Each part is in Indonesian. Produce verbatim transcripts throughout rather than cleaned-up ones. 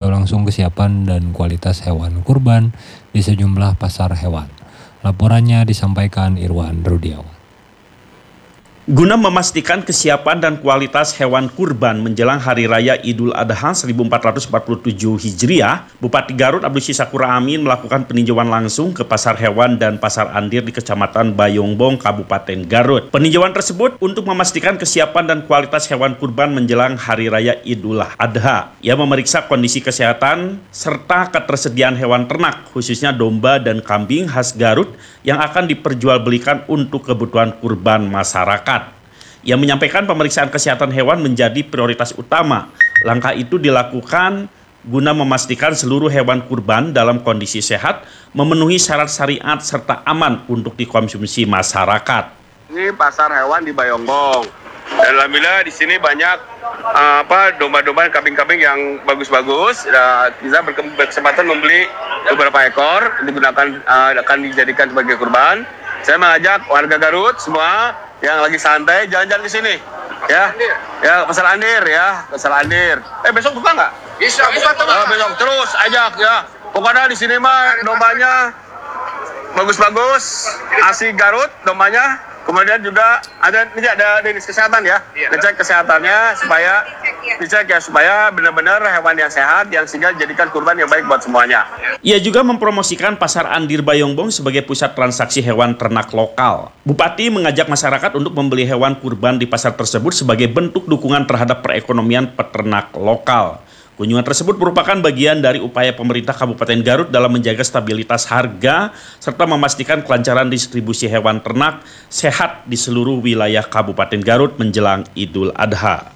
memantau langsung kesiapan dan kualitas hewan kurban di sejumlah pasar hewan. Laporannya disampaikan Irwan Rudiawan. Guna memastikan kesiapan dan kualitas hewan kurban menjelang Hari Raya Idul Adha seribu empat ratus empat puluh tujuh Hijriah, Bupati Garut Abdul Syisakura Amin melakukan peninjauan langsung ke pasar hewan dan pasar Andir di Kecamatan Bayongbong, Kabupaten Garut. Peninjauan tersebut untuk memastikan kesiapan dan kualitas hewan kurban menjelang Hari Raya Idul Adha. Ia memeriksa kondisi kesehatan serta ketersediaan hewan ternak, khususnya domba dan kambing khas Garut yang akan diperjualbelikan untuk kebutuhan kurban masyarakat. Ia menyampaikan pemeriksaan kesehatan hewan menjadi prioritas utama. Langkah itu dilakukan guna memastikan seluruh hewan kurban dalam kondisi sehat, memenuhi syarat syariat serta aman untuk dikonsumsi masyarakat. Ini pasar hewan di Bayongbong. Dan alhamdulillah di sini banyak uh, apa domba-domba, kambing-kambing yang bagus-bagus. Uh, kita berkesempatan membeli beberapa ekor digunakan uh, akan dijadikan sebagai kurban. Saya mengajak warga Garut semua yang lagi santai jalan-jalan ke sini, ya, ya pasar Andir, ya pasar Andir. Eh besok buka nggak? Bisa buka tuh. Oh, besok terus ajak ya. Pokoknya di sini mah dombanya bagus-bagus, asli Garut dombanya. Kemudian juga ada ini ada dinas kesehatan ya, dicek kesehatannya supaya dicek ya supaya benar-benar hewan yang sehat yang sehingga jadikan kurban yang baik buat semuanya. Ia juga mempromosikan pasar Andir Bayongbong sebagai pusat transaksi hewan ternak lokal. Bupati mengajak masyarakat untuk membeli hewan kurban di pasar tersebut sebagai bentuk dukungan terhadap perekonomian peternak lokal. Kunjungan tersebut merupakan bagian dari upaya pemerintah Kabupaten Garut dalam menjaga stabilitas harga serta memastikan kelancaran distribusi hewan ternak sehat di seluruh wilayah Kabupaten Garut menjelang Idul Adha.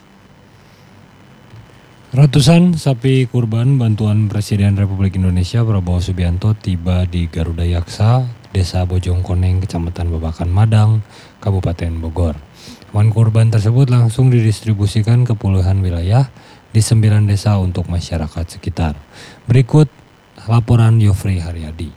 Ratusan sapi kurban bantuan Presiden Republik Indonesia Prabowo Subianto tiba di Garuda Yaksa, Desa Bojongkoneng, Kecamatan Babakan Madang, Kabupaten Bogor. Hewan kurban tersebut langsung didistribusikan ke puluhan wilayah di sembilan desa untuk masyarakat sekitar. Berikut laporan Yofri Haryadi.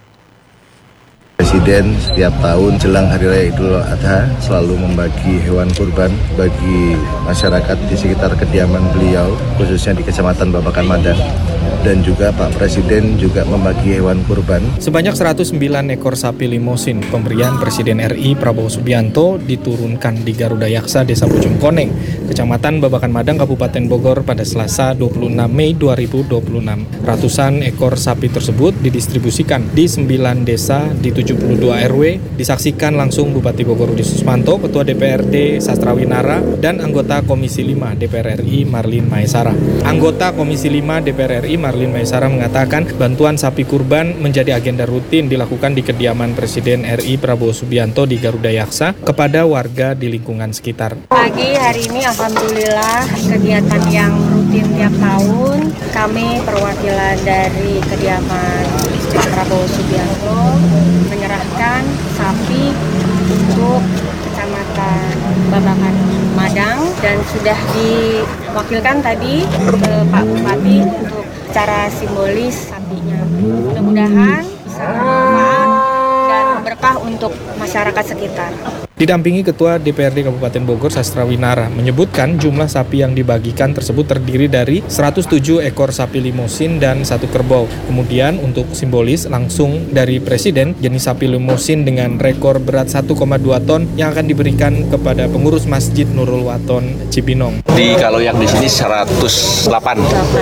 Presiden setiap tahun jelang Hari Raya Idul Adha selalu membagi hewan kurban bagi masyarakat di sekitar kediaman beliau, khususnya di Kecamatan Babakan Madang. Dan juga Pak Presiden juga membagi hewan kurban. Sebanyak seratus sembilan ekor sapi limosin pemberian Presiden R I Prabowo Subianto diturunkan di Garuda Yaksa, Desa Bojongkoneng, Kecamatan Babakan Madang, Kabupaten Bogor pada Selasa dua puluh enam Mei dua ribu dua puluh enam. Ratusan ekor sapi tersebut didistribusikan di sembilan desa di tujuh puluh dua R W, disaksikan langsung Bupati Bogor Rudi Susmanto, Ketua D P R D Sastrawinara, dan anggota Komisi lima D P R R I Marlin Maesara. Anggota Komisi lima D P R R I Marlin Maesara mengatakan bantuan sapi kurban menjadi agenda rutin dilakukan di kediaman Presiden R I Prabowo Subianto di Garuda Yaksa kepada warga di lingkungan sekitar. Pagi hari ini alhamdulillah kegiatan yang rutin tiap tahun, kami perwakilan dari kediaman Prabowo Subianto menyerahkan sapi untuk Kecamatan Babakan Madang dan sudah diwakilkan tadi ke Pak Bupati untuk cara simbolis sapinya. Mudah-mudahan bisa bermanfaat dan berkah untuk masyarakat sekitar. Didampingi Ketua D P R D Kabupaten Bogor Sastrawinara menyebutkan jumlah sapi yang dibagikan tersebut terdiri dari seratus tujuh ekor sapi limosin dan satu kerbau. Kemudian untuk simbolis langsung dari Presiden jenis sapi limosin dengan rekor berat satu koma dua ton yang akan diberikan kepada pengurus Masjid Nurul Waton Cibinong. Di kalau yang di sini seratus delapan,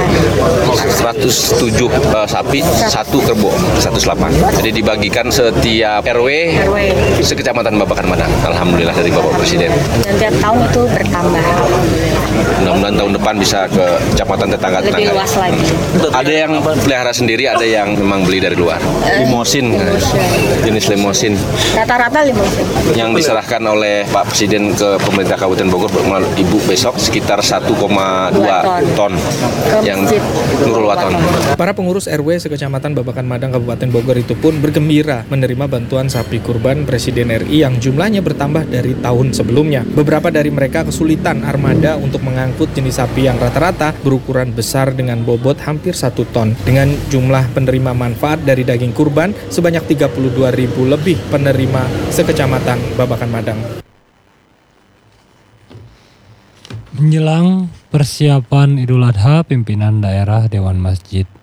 seratus tujuh uh, sapi, satu kerbau, seratus delapan. Jadi dibagikan setiap R W, sekecamatan Babakan Madang. Alhamdulillah dari Bapak Presiden. Dan tiap tahun itu bertambah. Mudah-mudahan tahun depan bisa ke kecamatan tetangga-tetangga. Lebih luas lagi. Ada yang pelihara sendiri, ada yang memang beli dari luar. Limosin, jenis limosin. Rata-rata limosin. Yang diserahkan oleh Pak Presiden ke pemerintah Kabupaten Bogor melalui Ibu besok sekitar satu koma dua ton yang Nurul Waton. Para pengurus R W sekecamatan Babakan Madang Kabupaten Bogor itu pun bergembira menerima bantuan sapi kurban Presiden R I yang jumlahnya bertambah dari tahun sebelumnya. Beberapa dari mereka kesulitan armada untuk mengangkut jenis sapi yang rata-rata berukuran besar dengan bobot hampir satu ton. Dengan jumlah penerima manfaat dari daging kurban sebanyak tiga puluh dua ribu lebih penerima sekecamatan Babakan Madang. Menjelang persiapan Idul Adha, pimpinan daerah Dewan Masjid